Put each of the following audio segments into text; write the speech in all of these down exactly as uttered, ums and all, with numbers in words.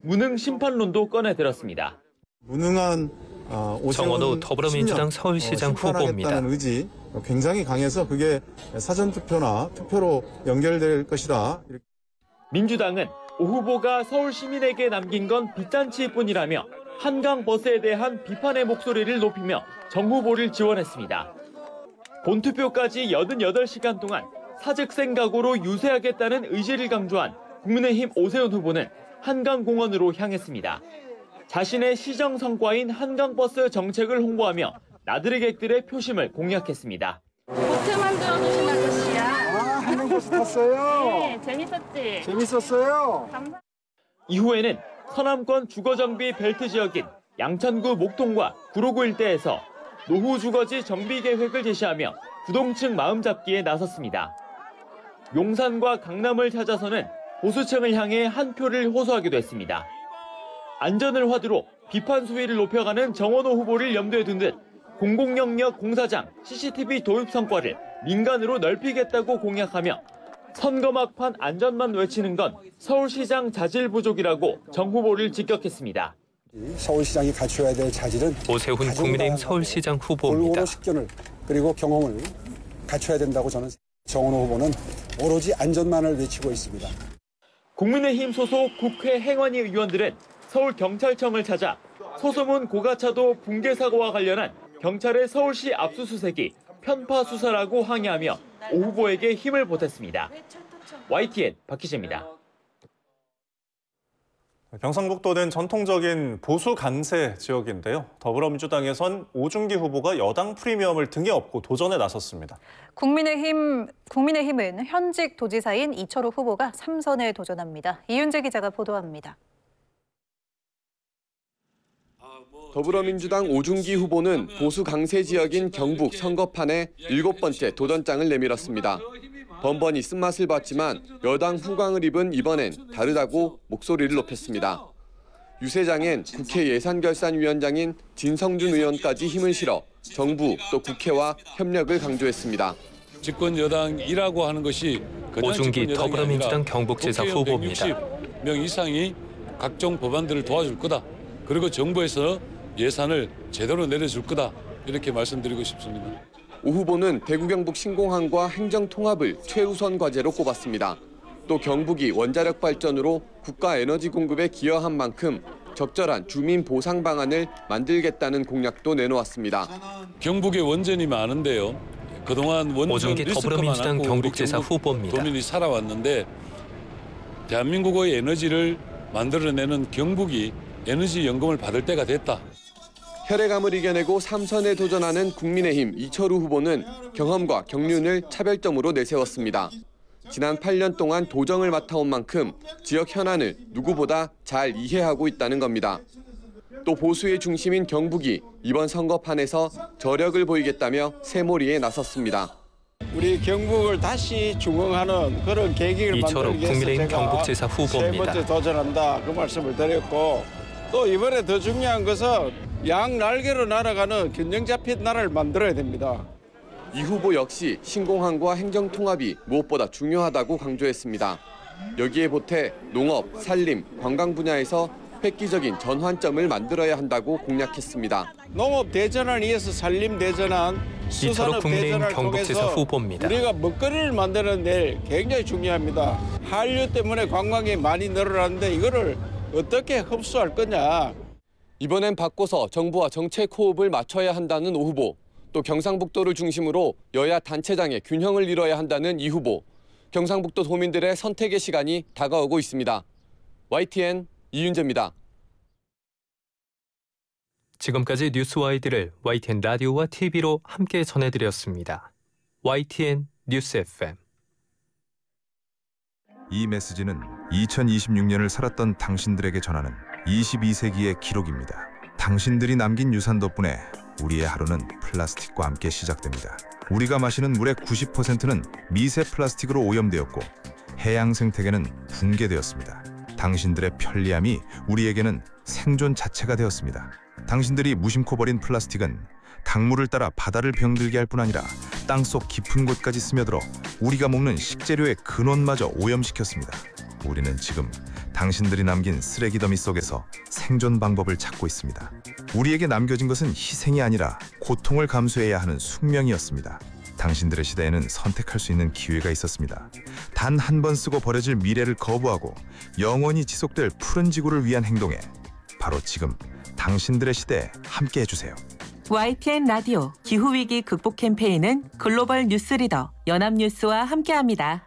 무능 심판론도 꺼내들었습니다. 무능한 어, 정원호 더불어민주당 서울시장 어, 후보입니다. 의지 굉장히 강해서 그게 사전투표나 투표로 연결될 것이다. 민주당은 오 후보가 서울 시민에게 남긴 건 빚잔치일 뿐이라며 한강버스에 대한 비판의 목소리를 높이며 정 후보를 지원했습니다. 본투표까지 여든여덟 시간 동안 사직생각으로 유세하겠다는 의지를 강조한 국민의힘 오세훈 후보는 한강공원으로 향했습니다. 자신의 시정 성과인 한강버스 정책을 홍보하며 나들이객들의 표심을 공략했습니다. 보트 만들어주신 아저씨야. 아, 한강버스 탔어요? 네, 재밌었지? 재밌었어요? 감사... 이후에는 서남권 주거정비 벨트 지역인 양천구 목동과 구로구 일대에서 노후 주거지 정비 계획을 제시하며 부동층 마음잡기에 나섰습니다. 용산과 강남을 찾아서는 보수층을 향해 한 표를 호소하기도 했습니다. 안전을 화두로 비판 수위를 높여가는 정원호 후보를 염두에 둔 듯 공공영역 공사장 씨씨티비 도입 성과를 민간으로 넓히겠다고 공약하며 선거 막판 안전만 외치는 건 서울시장 자질 부족이라고 정 후보를 직격했습니다. 서울시장이 갖춰야 될 자질은 오세훈 국민의힘 서울시장 후보입니다. 골고루 식견을 그리고 경험을 갖춰야 된다고 저는 정원호 후보는 오로지 안전만을 외치고 있습니다. 국민의힘 소속 국회 행안위 의원들은 서울경찰청을 찾아 소소문 고가차도 붕괴 사고와 관련한 경찰의 서울시 압수수색이 편파 수사라고 항의하며 오 후보에게 힘을 보탰습니다. 와이티엔 박희재입니다. 경상북도는 전통적인 보수 강세 지역인데요. 더불어민주당에선 오중기 후보가 여당 프리미엄을 등에 업고 도전에 나섰습니다. 국민의힘, 국민의힘은 현직 도지사인 이철우 후보가 삼 선에 도전합니다. 이윤재 기자가 보도합니다. 더불어민주당 오중기 후보는 보수 강세 지역인 경북 선거판에 일곱 번째 도전장을 내밀었습니다. 번번이 쓴맛을 봤지만 여당 후광을 입은 이번엔 다르다고 목소리를 높였습니다. 유세장엔 국회 예산결산위원장인 진성준 의원까지 힘을 실어 정부 또 국회와 협력을 강조했습니다. 집권 여당이라고 하는 것이 오중기 더불어민주당 경북지사 후보입니다. 백육십 명 이상이 각종 법안들을 도와줄 거다. 그리고 정부에서 예산을 제대로 내려줄 거다. 이렇게 말씀드리고 싶습니다. 오 후보는 대구 경북 신공항과 행정 통합을 최우선 과제로 꼽았습니다. 또 경북이 원자력 발전으로 국가 에너지 공급에 기여한 만큼 적절한 주민 보상 방안을 만들겠다는 공약도 내놓았습니다. 경북에 원전이 많은데요. 그동안 원전 리스크만 안고 경북지사 후보입니다. 도민이 살아왔는데 대한민국의 에너지를 만들어내는 경북이 에너지 연금을 받을 때가 됐다. 혈액암을 이겨내고 삼 선에 도전하는 국민의힘 이철우 후보는 경험과 경륜을 차별점으로 내세웠습니다. 지난 팔 년 동안 도정을 맡아온 만큼 지역 현안을 누구보다 잘 이해하고 있다는 겁니다. 또 보수의 중심인 경북이 이번 선거판에서 저력을 보이겠다며 새몰이에 나섰습니다. 우리 경북을 다시 중흥하는 그런 계기를 만들기 위해서 국민의힘 제가 경북지사 후보입니다. 세 번째 도전한다 그 말씀을 드렸고 또 이번에 더 중요한 것은 양 날개로 날아가는 균형 잡힌 나라를 만들어야 됩니다. 이 후보 역시 신공항과 행정통합이 무엇보다 중요하다고 강조했습니다. 여기에 보태 농업, 산림, 관광 분야에서 획기적인 전환점을 만들어야 한다고 공약했습니다. 농업 대전환을 위해서 산림 대전환, 수산업 대전환을 통해서 후보입니다. 우리가 먹거리를 만드는 데 굉장히 중요합니다. 한류 때문에 관광이 많이 늘어났는데 이거를 어떻게 흡수할 거냐. 이번엔 바꿔서 정부와 정책 호흡을 맞춰야 한다는 오 후보, 또 경상북도를 중심으로 여야 단체장의 균형을 이뤄야 한다는 이 후보, 경상북도 도민들의 선택의 시간이 다가오고 있습니다. 와이티엔 이윤재입니다. 지금까지 뉴스와이드를 와이티엔 라디오와 티비로 함께 전해드렸습니다. 와이티엔 뉴스 에프엠. 이 메시지는 이천이십육 년을 살았던 당신들에게 전하는 이십이 세기의 기록입니다. 당신들이 남긴 유산 덕분에 우리의 하루는 플라스틱과 함께 시작됩니다. 우리가 마시는 물의 구십 퍼센트는 미세 플라스틱으로 오염되었고 해양 생태계는 붕괴되었습니다. 당신들의 편리함이 우리에게는 생존 자체가 되었습니다. 당신들이 무심코 버린 플라스틱은 강물을 따라 바다를 병들게 할 뿐 아니라 땅속 깊은 곳까지 스며들어 우리가 먹는 식재료의 근원마저 오염시켰습니다. 우리는 지금 당신들이 남긴 쓰레기 더미 속에서 생존 방법을 찾고 있습니다. 우리에게 남겨진 것은 희생이 아니라 고통을 감수해야 하는 숙명이었습니다. 당신들의 시대에는 선택할 수 있는 기회가 있었습니다. 단 한 번 쓰고 버려질 미래를 거부하고 영원히 지속될 푸른 지구를 위한 행동에 바로 지금 당신들의 시대에 함께 해주세요. 와이티엔 라디오 기후위기 극복 캠페인은 글로벌 뉴스 리더 연합뉴스와 함께합니다.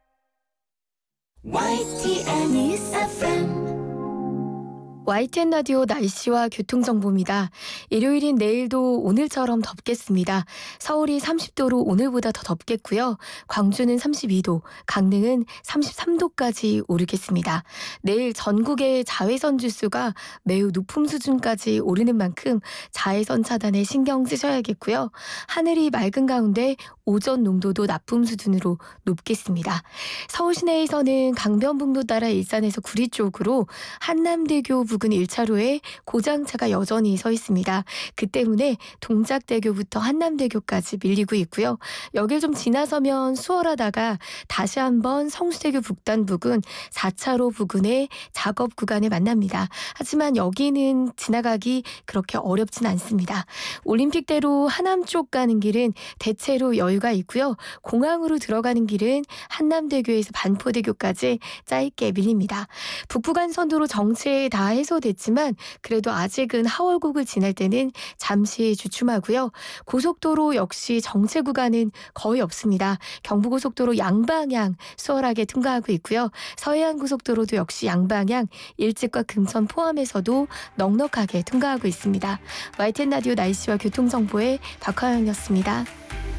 와이티엔 뉴스 에프엠 와이티엔 라디오 날씨와 교통정보입니다. 일요일인 내일도 오늘처럼 덥겠습니다. 서울이 삼십 도로 오늘보다 더 덥겠고요. 광주는 삼십이 도, 강릉은 삼십삼 도까지 오르겠습니다. 내일 전국의 자외선 지수가 매우 높은 수준까지 오르는 만큼 자외선 차단에 신경 쓰셔야겠고요. 하늘이 맑은 가운데 오존 농도도 나쁨 수준으로 높겠습니다. 서울 시내에서는 강변북로 따라 일산에서 구리 쪽으로 한남대교 부근 일 차로에 고장차가 여전히 서 있습니다. 그 때문에 동작대교부터 한남대교까지 밀리고 있고요. 여길 좀 지나서면 수월하다가 다시 한번 성수대교 북단 부근 사 차로 부근의 작업 구간에 만납니다. 하지만 여기는 지나가기 그렇게 어렵진 않습니다. 올림픽대로 하남 쪽 가는 길은 대체로 여유가 있고요. 공항으로 들어가는 길은 한남대교에서 반포대교까지 짧게 밀립니다. 북부간선도로 정체 다 해소됐지만 그래도 아직은 하월곡을 지날 때는 잠시 주춤하고요. 고속도로 역시 정체 구간은 거의 없습니다. 경부고속도로 양방향 수월하게 통과하고 있고요. 서해안고속도로도 역시 양방향 일찍과 금천 포함해서도 넉넉하게 통과하고 있습니다. 와이티엔 라디오 날씨와 교통정보의 박화영이었습니다.